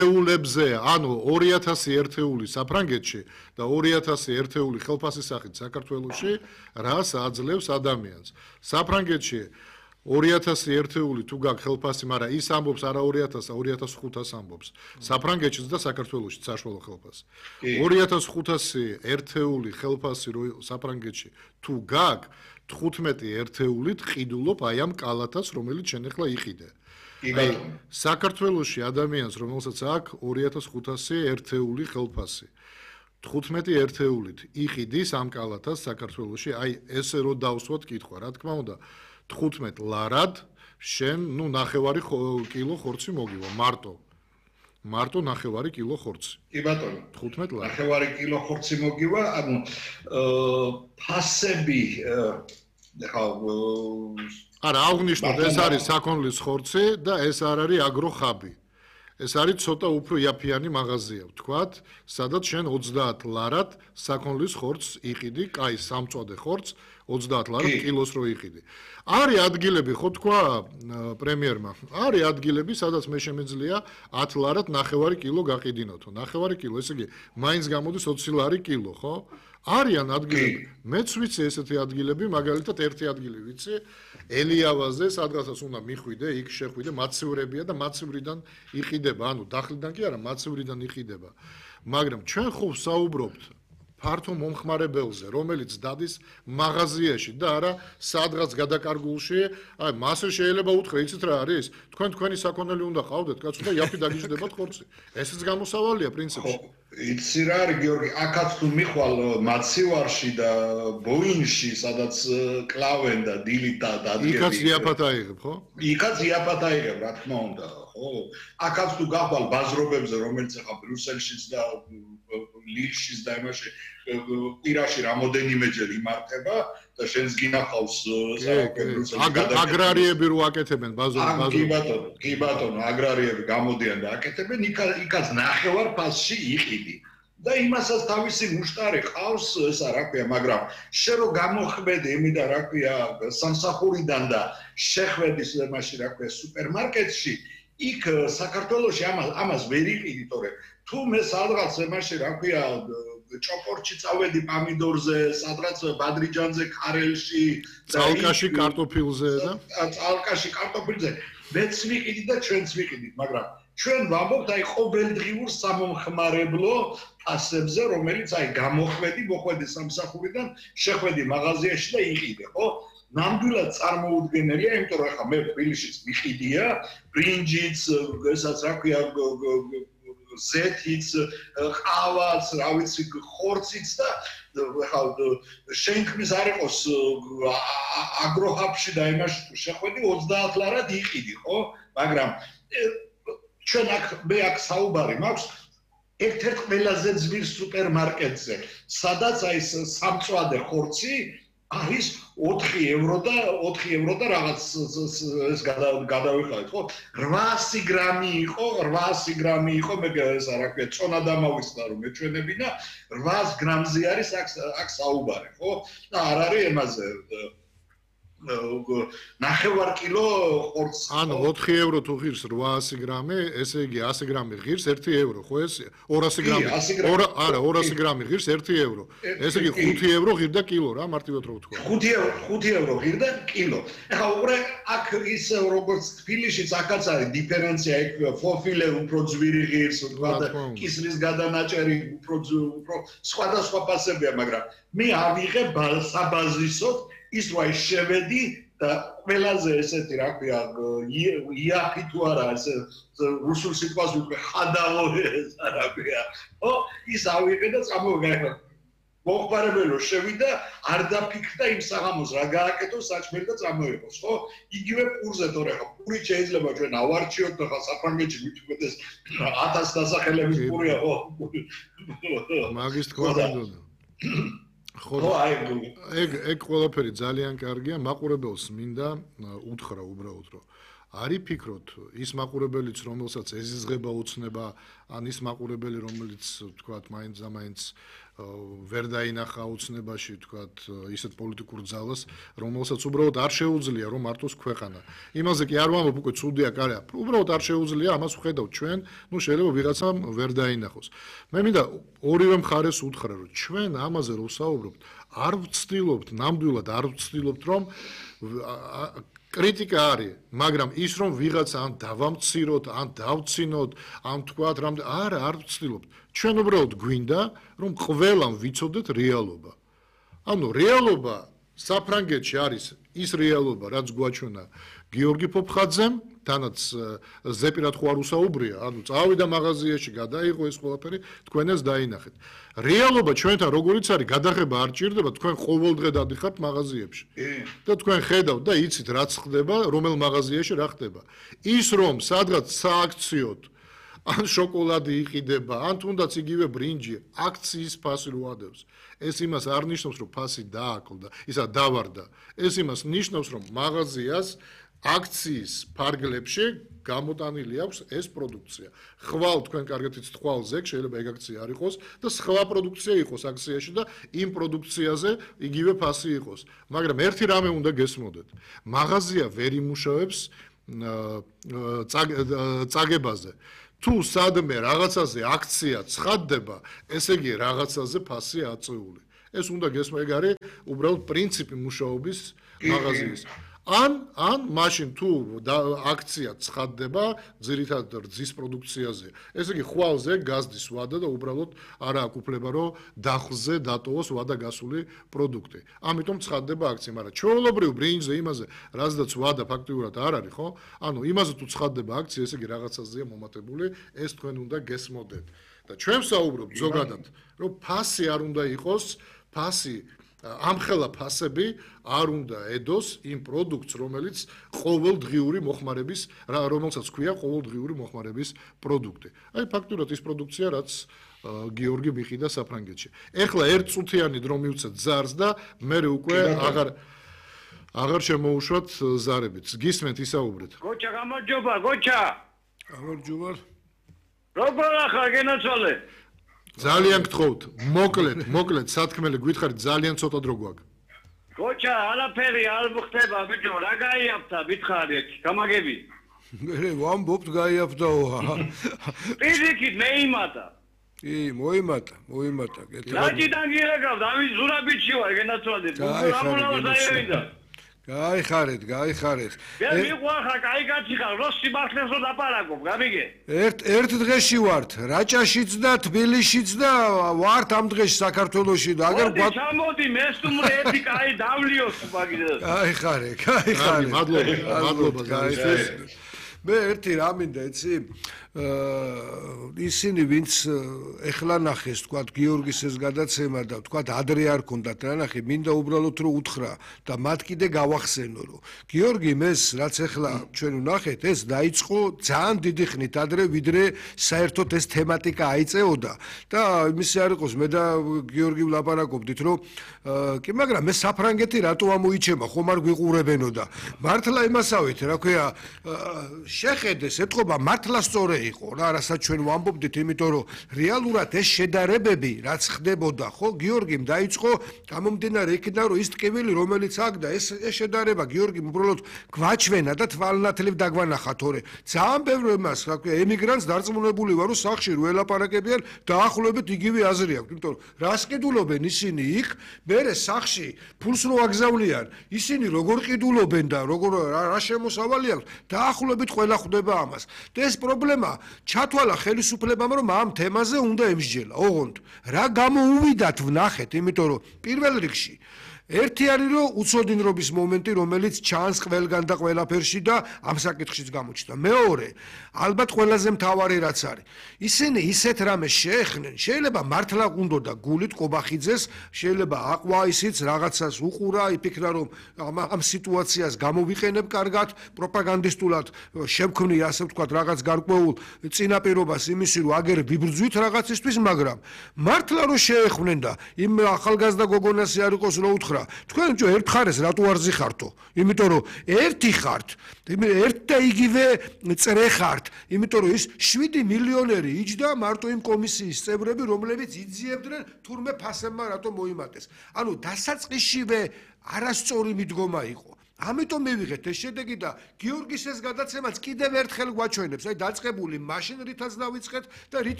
ერთეულებზე, ანუ 2000 ერთეული საფრანგეთში და 2000 ერთეული ხელფასის სახით საქართველოში, რას აძლევს ადამიანს. საფრანგეთში 2000 ერთეული თუ გაქვს ხელფასი, მაგრამ ის ამბობს არა 2000, 2500 ამბობს. საფრანგეთშიც და საქართველოშიც საშუალო ხელფასი. 2500 ერთეული ხელფასი საფრანგეთში თუ გაქვს 15 ერთეულით ყიდულობ აი ამ კალათას, რომელიც შენ ახლა იყიდე. საქართველოში ადამიანს, რომელსაც აქვს 2500 ერთეული ხელფასი, 15 ერთეულით იყიდის ამ კალათას საქართველოში, აი ესე რო დავსვათ კითხვა, რა თქმა უნდა, 15 ლარად შენ, ნახევარი კილო ხორცი მოგივა, მარტო ნახევარი კილო ხორცი. კი ბატონო. 15 ლარად. ნახევარი კილო ხორცი მოგივა, ანუ ფასები არა, აღნიშნოთ, ეს არის საქონლის ხორცი და ეს არ არის აგროხაბი. ეს არის ცოტა უფრო იაფიანი მაღაზია, ვთქვათ, სადაც შენ 30 ლარად საქონლის ხორცს იყიდი, კაი, სამწვადე ხორცს 30 ლარად კილოს რო იყიდი. არის ადგილები, ხო თქვა პრემიერმა, არის ადგილები, სადაც მე შემეძლია 10 ლარად ნახევარი კილო გაყიდინოთო. ნახევარი კილო, ესე იგი, მაინც გამოდის 20 ლარი კილო, ხო? არიან ადგილები. მეც ვიცი ესეთი ადგილები, მაგალითად ერთი ადგილი ვიცი, ელიავაზე, სადღაცაც უნდა მიხვიდე, იქ შეხვიდე, მაცივრებია და მაცივრიდან იყიდება, ანუ დახლიდან კი არა, მაცივრიდან იყიდება. მაგრამ ჩვენ ხო ვსაუბრობთ ფართო მომხმარებელზე, რომელიც დადის მაღაზიაში და არა სადღაც გადაკარგულში, აი მასე შეიძლება უთხრე, იცით რა არის? თქვენი საქონელი უნდა ყავდეთ, კაცო და იაფი დაგიждდებათ ხორცი. ესეც გამოსავალია პრინციპში. იცი რა არის გიორგი, აქაც თუ მიხვალ მაცივარში და ბოინში, სადაც კლავენ და დილით და დადგები. იქაც იაფად აიღებ, ხო? იქაც იაფად აიღებ, რა თქმა უნდა, ხო? აქაც თუ გახვალ ბაზრობებზე, რომელიც ახლა ბრიუსელშიც და ლილშიც და იმაში პირაში რამოდენიმეჯერ იმართება და შენს გინახავს აგრარიები რო აკეთებენ ბაზრობებში. კი ბატონო, აგრარიები გამოდიან და აკეთებენ, იქაც ნახევარ ფასში იყიდი. და იმასაც თავისი მუშტარი ყავს, ესა რა ქვია, მაგრამ შე რო გამოხვედი იმიდან რა ქვია, სამსახურიდან და შეხვედი იმაში რა ქვია, სუპერმარკეტში, იქ საქართველოში ამას ვერ იყიდი, თორე თუ მე სადღაც იმაში რა ქვია, ჭოპორჩი წავედი პამიდორზე, სადღაც ბადრიჯანზე, ქარელში, წალკაში კარტოფილზე და წალკაში კარტოფილზე მეც ვიყიდი და ჩვენც ვიყიდით, მაგრამ ჩვენ ვამბობთ აი ყოველდღიურ სამომხმარებლო ფასებზე, რომელიც აი გამოხვედი, მოხვედი სამსახურიდან, შეხვედი მაღაზიაში და იყიდე, ხო? ნამდვილად წარმოუდგენელია, იმიტომ რომ ახლა მე თბილისშიც ვიყიდია, ბრინჯიც, ესაც რა ქვია, ზეთიც, ყავაც, რა ვიცი, ხორციც და ახლა შენქმნის არ იყოს აგროჰაბში და იმაში თუ შეხვედი 30 ლარად იყიდი, ხო? მაგრამ ჩვენ მე აქ საუბარი მაქვს ერთ-ერთ ყველაზე ძვირ სუპერმარკეტზე, სადაც აი სამწვადე ხორცი არის 4 ევრო და რაღაც ეს გადავიხადეთ, ხო? 800 გრამი იყო, 800 გრამი იყო, მე ესა რა ქვია, წონა დამავისდა რომ მეჩვენებინა, 800 გრამზე არის აქ საუბარი, ხო? და არ არის ემაზე ნახევარ კილო ხორცი. ანუ 4 ევრო თუ ღირს 800 გრამი, ესე იგი 100 გრამი ღირს 1 ევრო, ხო ეს 200 გრამი. არა, 200 გრამი ღირს 1 ევრო. ესე იგი 5 ევრო ღირდა კილო რა, მარტივად რო ვთქვა. 5 ევრო ღირდა კილო. ახლა უყურე, აქ ის როგორც თბილისშიც აქაც არის დიფერენცია, იქ ფოფილე უფრო ძვირი ღირს, თქვა და კისრის გადანაჭერი უფრო სხვადასხვა ფასებია, მაგრამ მე ავიღე საბაზისოდ ის რა შევედი და ყველაზე ესეთი რა ქვია იაფი თუ არა ესე რუსულ სიტყვას ვიყრე ხადავო ეს რა ქვია ო ის ავიღე და წამოვიდა მოხმარებელო შევიდა არ დაფიქრდა იმ საღამოს რა გააკეთო საჭმელი და წამოიღოს ხო იგივე პურზე თორე ხა პური შეიძლება ჩვენ ავარჩიოთ და ხა საფრანგეთში მithumეტეს 1000 დასახელების პურია ხო მაგის თქვა მანდოდა ხო ეგ ყველაფერი ძალიან კარგია მაყურებელს მინდა უთხრა უბრალოდ რომ არის ფიქრობთ ის მაყურებელიც რომელსაც ეზიზღება ოცნება ან ის მაყურებელი რომელიც თქვათ მაინც ვერ დაინახა ოცნებაში თქვათ ისეთ პოლიტიკურ ძალას რომელსაც უბრალოდ არ შეუძლია რომ მარტოს ქვეყანა იმაზე კი არ ვამბობ უკვე ცუდია კარა უბრალოდ არ შეუძლია ამას ვხედავთ ჩვენ შეიძლება ვიღაცამ ვერ დაინახოს მე მინდა ორივე მხარეს უთხრა რომ ჩვენ ამაზე რო ვსაუბრობთ არ ვცდილობთ ნამდვილად არ ვცდილობთ რომ კრიტიკა არის, მაგრამ ის რომ ვიღაცა ან დავამციროთ, ან დავცინოთ, ან თქვათ რამდენ არ ვცდილობთ. ჩვენ უბრალოდ გვინდა რომ ყველამ ვიცოდეთ რეალობა. ანუ რეალობა საფრანგეთში არის ის რეალობა, რაც გვაჩვენა გიორგი ფოფხაძემ, თანაც ზეპირად ხო არ უსაუბრია, ანუ წავიდა მაღაზიაში, გადაიღო ეს ყველაფერი, თქვენ ეს დაინახეთ. რეალობა ჩვენთან როგორიც არის, გადაღება არ ჭირდება, თქვენ ყოველდღე დადიხართ მაღაზიებში. და თქვენ ხედავთ და იცით რაც ხდება, რომელ მაღაზიაში რა ხდება. ის რომ სადღაც სააქციოდ ან შოკოლადი იყიდება, ან თუნდაც იგივე ბრინჯი, აქციის ფასი რო ადევს. ეს იმას არ ნიშნავს, რომ ფასი დააკლდა, ისა დავარდა. ეს იმას ნიშნავს, რომ მაღაზიას აქციის ფარგლებში გამოტანილი აქვს ეს პროდუქცია. ხვალ თქვენ კარგად იცით ხვალ ზეგ შეიძლება ეგ აქცია არ იყოს და სხვა პროდუქცია იყოს აქციაში და იმ პროდუქციაზე იგივე ფასი იყოს. მაგრამ ერთი რამე უნდა გესმოდეთ. მაღაზია ვერ იმუშავებს წაგებაზე. თუ სადმე რაღაცაზე აქცია ცხადდება, ესე იგი რაღაცაზე ფასი აწეული. ეს უნდა გესმოდეთ, ეგ არის უბრალოდ პრინციპი მუშაობის მაღაზიის. ან მაშინ თუ აქცია ცხადდება ძირითადად რძის პროდუქციაზე. ესე იგი ხვალზე გაზდის ვადა და უბრალოდ არ აქვს უფლება რომ დახზე დატოვოს ვადა გასული პროდუქტი. ამიტომ ცხადდება აქცია, მაგრამ ჩვეულებრივ ბრინჯზე იმაზე რაზედაც ვადა ფაქტიურად არ არის, ხო? ანუ იმაზე თუ ცხადდება აქცია, ესე იგი რაღაცაზეა მომატებული, ეს თქვენ უნდა გესმოდეთ. და ჩვენ ვსაუბრობთ ზოგადად, რომ ფასი არ უნდა იყოს, ფასი ამხელა ფასები არ უნდა ედოს იმ პროდუქტს, რომელიც ყოველდღიური მოხმარების, რომელსაც ქვია ყოველდღიური მოხმარების პროდუქტი. აი ფაქტურად ის პროდუქცია, რაც გიორგი მიყიდა საფრანგეთში. ეხლა ერთ წუთიანი დრო მივცეთ ზარს და მე უკვე აღარ შემოუშვათ ზარებით. გისმენთ ისაუბრეთ. გოჩა გამარჯობა, გოჩა. გამარჯობა. როგორ ახლა გენაცვალე? ძალიან გთხოვთ, მოკლედ, სათქმელი გითხარით, ძალიან ცოტა დრო გვაქვს. გოჩა, არაფერი არ ხდება, ბიჭო, რა გაიაფთა, მითხარით, გამაგები. მე ვამბობთ გაიაფთაო. პირიქით მე იმატა. კი, მოიმატა, კეთილად. რაჭიდან გირეკავ, დავი ზურაბიჩი ვარ, გენაცვალე. რამულავს აიევინდა. გაიხარეთ. მე მიყვარხარ, კაი კაცი ხარ, რო სიმართლეს რო დაპარაკობ, გამიგე? ერთ დღეში ვართ, რაჭაშიც და თბილისშიც და ვართ ამ დღეში საქართველოში და აგერ ჩამოდი, მე სტუმრე ერთი კაი დავლიოს მაგიდეს. გაიხარე. მადლობა გაიხარეთ. მე ერთი რა მინდა, იცი? ისინი ვინც ეხლა ნახეს, თქვათ გიორგის ეს გადაცემა და თქვათ ადრე არ ქონდათ რა ნახე, მინდა უბრალოდ რომ უთხრა და მათ კიდე გავახსენო, რომ გიორგი ეს რაც ეხლა ჩვენ ვნახეთ, ეს დაიწყო ძალიან დიდი ხნით ადრე, ვიდრე საერთოდ ეს თემატიკა აიწეოდა და იმისი არ იყოს, მე და გიორგი ვლაპარაკობდით, რომ კი, მაგრამ მე საფრანგეთი რატო ამოიჩემა, ხომ არ გვიყურებენო და მართლა იმასავით, რა ქვია, შეხედეს, ეთყობა მართლა სწორე იყო რა, რასაც ჩვენ ვამბობდით, იმიტომ რომ რეალურად ეს შედარებები რაც ხდებოდა, ხო, გიორგიმ დაიწყო გამომდინარე იქიდან, რომ ის ტკივილი, რომელიც აქ და ეს შედარება გიორგიმ უბრალოდ გვაჩვენა და თვალნათლივ დაგვანახა, თორე ძალიან ბევრი მას, რა ქვია, ემიგრანტს დარწმუნებული ვარ, რომ სახში რო ელაპარაკებიან, დაახლოებით იგივე აზრი აქვს, იმიტომ რომ რას ყიდულობენ ისინი იქ, მერე სახში ფულს რო აგზავნიან, ისინი როგორ ყიდულობენ და როგორ რა შემოსავალი აქვს, დაახლოებით ყველა ხვდება ამას. და ეს პრობლემა ჩათვალა ხელისუფლებამ, რომ ამ თემაზე უნდა ემსჯელა. ოღონდ რა გამოუვიდათ ვნახეთ, იმიტომ რომ პირველ რიგში ერთი არის რომ უცოდინრობის მომენტი, რომელიც ჩანს ყველგან და ყველაფერში და ამ საკითხშიც გამოჩნდა. მეორე, ალბათ ყველაზე მთავარი რაც არის, ისინი ისეთ რამეს შეეხნენ, შეიძლება მართლა უნდოდა გულით კობახიძეს, შეიძლება აყვა ისიც რაღაცას უყურა, იფიქრა რომ ამ სიტუაციას გამოვიყენებ კარგად, პროპაგანდისტულად შევქმნი, ასე ვთქვათ, რაღაც გარკვეულ წინაპირობას იმისი, რომ აგერ ვიბრძვით რაღაცისთვის, მაგრამ მართლა რომ შეეხნენ და იმ ახალგაზრდა გოგონასი არ იყოს, რომ უთხრა რა თქვენ ჯო ერთ ხარეს რატო არ ზიხართო იმიტომ რომ ერთი ხართ ერთ და იგივე წრე ხართ იმიტომ რომ ის 7 მილიონერი იჯდა მარტო იმ კომისიის წევრები რომლებიც იძიებდნენ თურმე ფასებმა რატო მოიმატეს ანუ დასაწყისშივე არასწორი მიდგომა იყო ამიტომ მივიღეთ ეს შედეგი და გიორგის ეს გადაცემაც კიდევ ერთხელ გვაჩვენებს აი დაწყებული მაშინ რითაც დავიწყეთ და რით